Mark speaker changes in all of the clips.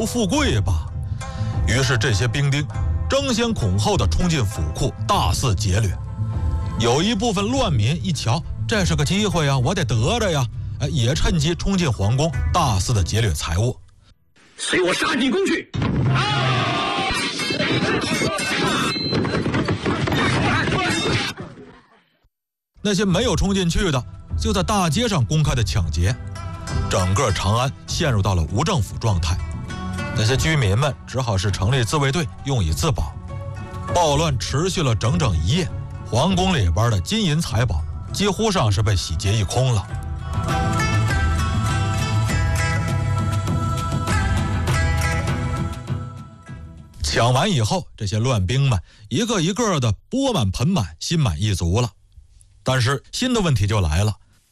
Speaker 1: 富贵吧。于是这些兵丁争先恐后地冲进府库，大肆劫掠。有一部分乱民一瞧，这是个机会呀，我得得着呀，也趁机冲进皇宫，大肆地劫掠财物。
Speaker 2: 随我杀进宫去！
Speaker 1: 那些没有冲进去的，就在大街上公开的抢劫，整个长安陷入到了无政府状态。那些居民们只好是成立自卫队，用以自保。暴乱持续了整整一夜，皇宫里边的金银财宝几乎上是被洗劫一空了。抢完以后，这些乱兵们一个一个的钵满盆满，心满意足了。但是新的问题就来了，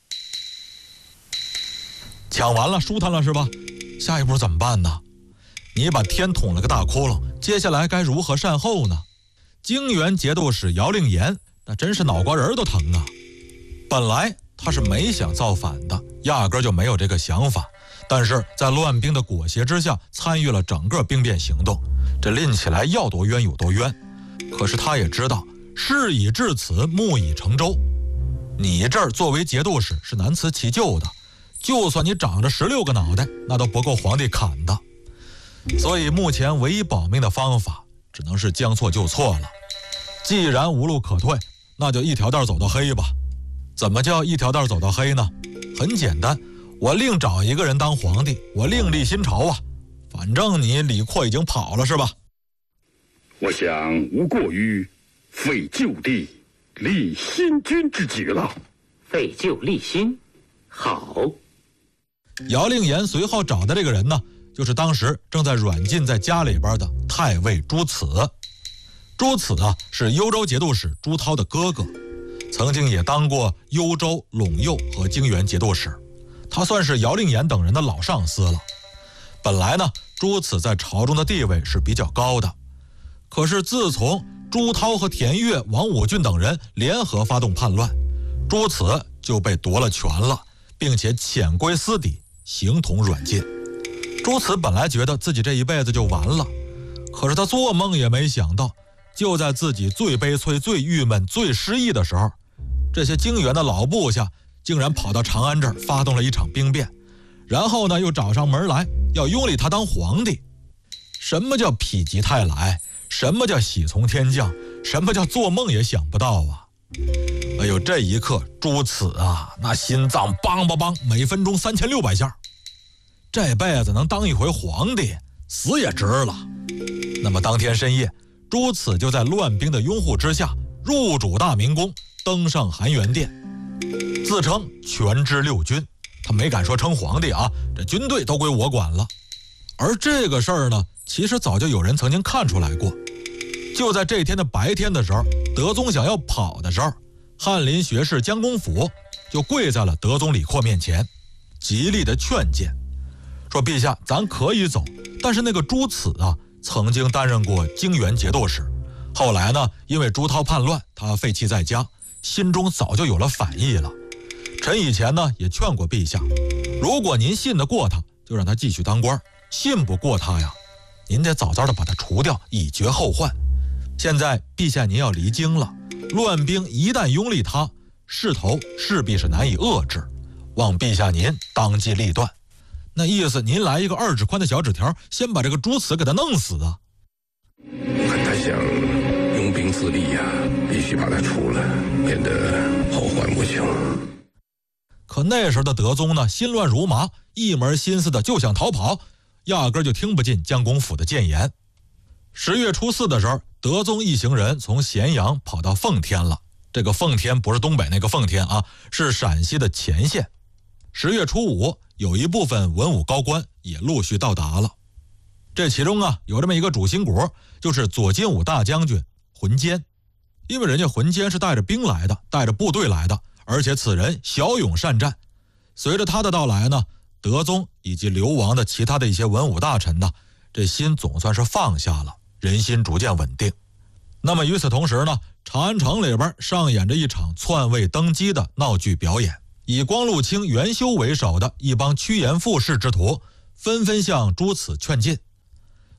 Speaker 1: 抢完了，舒坦了是吧？下一步怎么办呢？你把天捅了个大窟窿，接下来该如何善后呢？泾原节度使姚令言那真是脑瓜仁都疼啊！本来他是没想造反的，压根就没有这个想法，但是在乱兵的裹挟之下，参与了整个兵变行动。这拎起来要多冤有多冤，可是他也知道事已至此，木已成舟。你这儿作为节度使是难辞其咎的，就算你长着16个脑袋，那都不够皇帝砍的。所以目前唯一保命的方法，只能是将错就错了。既然无路可退，那就一条道走到黑吧。怎么叫一条道走到黑呢？很简单，我另找一个人当皇帝，我另立新朝啊。反正你李阔已经跑了是吧？
Speaker 3: 我想无过于废旧帝立新君之举了。
Speaker 2: 废旧立新，好。
Speaker 1: 姚令言随后找的这个人呢，就是当时正在软禁在家里边的太尉朱此。朱此啊，是幽州节度使朱涛的哥哥，曾经也当过幽州、陇右和泾原节度使，他算是姚令言等人的老上司了。本来呢，朱此在朝中的地位是比较高的，可是自从朱涛和田悦、王武俊等人联合发动叛乱，朱此就被夺了权了，并且潜归私邸，形同软禁。朱此本来觉得自己这一辈子就完了，可是他做梦也没想到，就在自己最悲催、最郁闷、最失意的时候，这些泾原的老部下竟然跑到长安这儿发动了一场兵变，然后呢又找上门来要拥立他当皇帝。什么叫否极泰来？什么叫喜从天降？什么叫做梦也想不到啊！哎呦，这一刻朱此啊，那心脏梆梆梆，每分钟3600下。这辈子能当一回皇帝，死也值了。那么当天深夜，朱此就在乱兵的拥护之下，入主大明宫，登上含元殿，自称全知六军。他没敢说称皇帝啊，这军队都归我管了。而这个事儿呢，其实早就有人曾经看出来过。就在这天的白天的时候，德宗想要跑的时候，翰林学士江公甫就跪在了德宗李阔面前，极力的劝谏，说陛下，咱可以走，但是那个朱此啊，曾经担任过泾原节度使，后来呢，因为朱涛叛乱，他废弃在家，心中早就有了反意了。臣以前呢也劝过陛下，如果您信得过他，就让他继续当官；信不过他呀，您得早早的把他除掉，以绝后患。现在陛下您要离京了，乱兵一旦拥立他，势头势必是难以遏制，望陛下您当机立断。那意思您来一个2指宽的小纸条，先把这个朱此给他弄死啊。
Speaker 3: 看他想拥兵自立呀，必须把他除了，免得后患无穷。
Speaker 1: 可那时候的德宗呢，心乱如麻，一门心思的就想逃跑，压根就听不进江公甫的谏言。10月初4的时候，德宗一行人从咸阳跑到奉天了。这个奉天不是东北那个奉天啊，是陕西的前线。10月初5，有一部分文武高官也陆续到达了。这其中啊，有这么一个主心骨，就是左金吾大将军浑坚。因为人家浑坚是带着兵来的，带着部队来的，而且此人骁勇善战。随着他的到来呢，德宗以及流亡的其他的一些文武大臣呢，这心总算是放下了，人心逐渐稳定。那么与此同时呢，长安城里边上演着一场篡位登基的闹剧表演。以光禄卿元修为首的一帮趋炎附势之徒，纷纷向朱此劝进，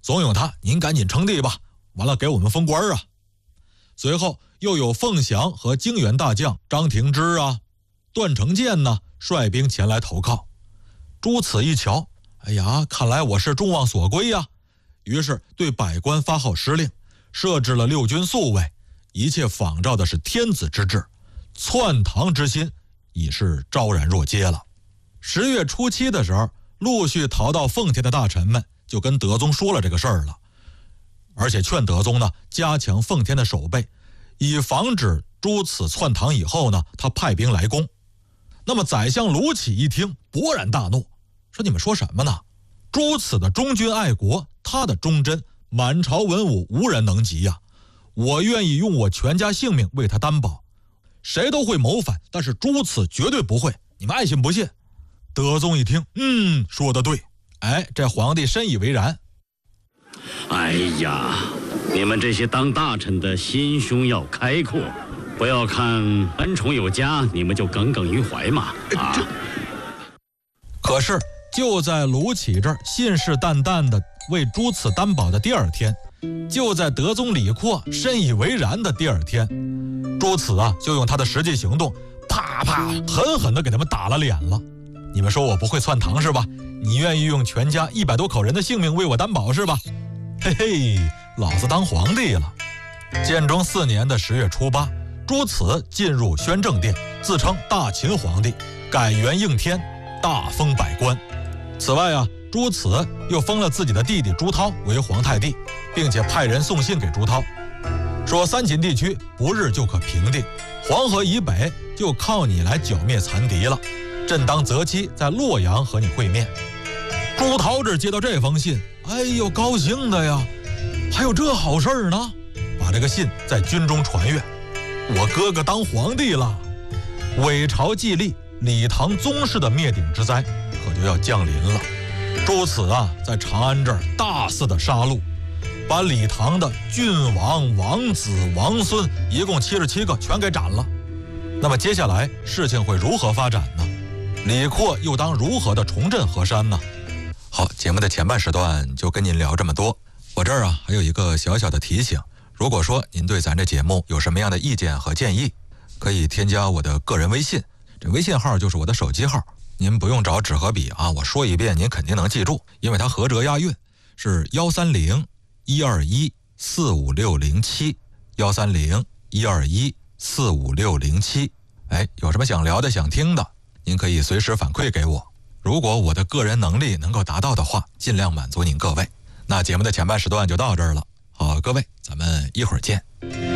Speaker 1: 怂恿他您赶紧称帝吧，完了给我们封官啊。随后又有凤翔和泾原大将张廷芝啊、段成建呢率兵前来投靠。朱此一瞧，哎呀，看来我是众望所归呀，于是对百官发号施令，设置了6军宿卫，一切仿照的是天子之治，篡唐之心已是昭然若揭了。10月初7的时候，陆续逃到奉天的大臣们就跟德宗说了这个事儿了，而且劝德宗呢加强奉天的守备，以防止朱此篡唐以后呢他派兵来攻。那么宰相卢杞一听，勃然大怒，说你们说什么呢？朱此的忠君爱国，他的忠贞满朝文武无人能及呀，我愿意用我全家性命为他担保。谁都会谋反，但是朱此绝对不会，你们爱信不信。德宗一听，说得对，哎，这皇帝深以为然。
Speaker 2: 哎呀，你们这些当大臣的心胸要开阔，不要看恩宠有加，你们就耿耿于怀嘛。
Speaker 1: 可是就在卢杞这儿信誓旦旦的为朱此担保的第二天，就在德宗李阔深以为然的第二天，朱此啊就用他的实际行动啪啪狠狠地给他们打了脸了。你们说我不会篡唐是吧？你愿意用全家100多口人的性命为我担保是吧？嘿嘿，老子当皇帝了。建中4年的10月初8，朱此进入宣政殿，自称大秦皇帝，改元应天，大封百官。此外啊，朱此又封了自己的弟弟朱涛为皇太帝，并且派人送信给朱涛，说三秦地区不日就可平定，黄河以北就靠你来剿灭残敌了，朕当择期在洛阳和你会面。朱涛这接到这封信，哎呦，高兴的呀，还有这好事儿呢，把这个信在军中传阅，我哥哥当皇帝了。伪朝既立，李唐宗室的灭顶之灾可就要降临了。朱此啊，在长安这儿大肆的杀戮，把李唐的郡王、王子、王孙一共77个全给斩了。那么接下来事情会如何发展呢？李阔又当如何的重振河山呢？好，节目的前半时段就跟您聊这么多。我这儿啊还有一个小小的提醒，如果说您对咱这节目有什么样的意见和建议，可以添加我的个人微信，这微信号就是我的手机号，您不用找纸和笔啊，我说一遍您肯定能记住，因为它合辙押韵，是130-121-45607，130-121-45607。哎，有什么想聊的想听的，您可以随时反馈给我，如果我的个人能力能够达到的话，尽量满足您各位。那节目的前半时段就到这儿了，好，各位，咱们一会儿见。